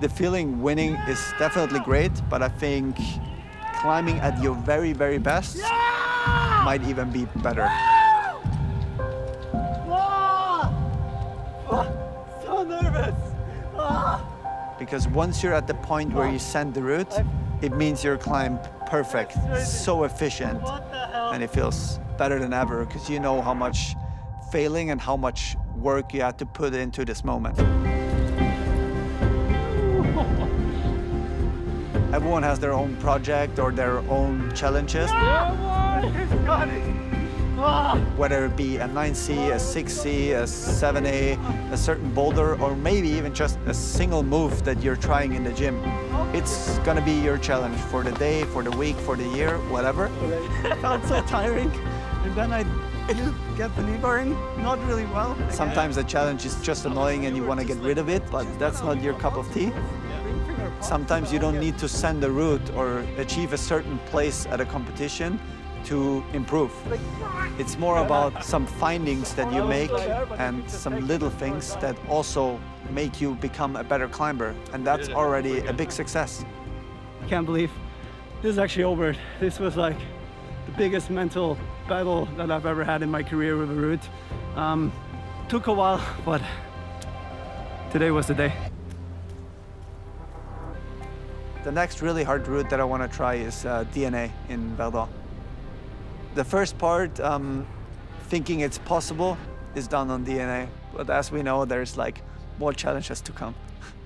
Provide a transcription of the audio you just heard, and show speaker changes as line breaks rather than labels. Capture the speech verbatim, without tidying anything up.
The feeling winning is definitely great, but I think climbing at your very, very best yeah! might even be better.
So nervous.
Because once you're at the point where you send the route, it means your climb perfect, so efficient, and it feels better than ever because you know how much failing and how much work you had to put into this moment. Everyone has their own project or their own challenges. Whether it be a nine C, a six C, a seven A, a certain boulder, or maybe even just a single move that you're trying in the gym. It's gonna be your challenge for the day, for the week, for the year, whatever.
It felt so tiring, and then I get the knee burn, not really well.
Sometimes the challenge is just annoying and you want to get rid of it, but that's not your cup of tea. Sometimes you don't need to send a route or achieve a certain place at a competition to improve. It's more about some findings that you make and some little things that also make you become a better climber, and that's already a big success.
I can't believe this is actually over. This was like the biggest mental battle that I've ever had in my career with a route. Um, took a while, but today was the day.
The next really hard route that I want to try is uh, D N A in Verdun. The first part, um, thinking it's possible, is done on D N A. But as we know, there's like more challenges to come.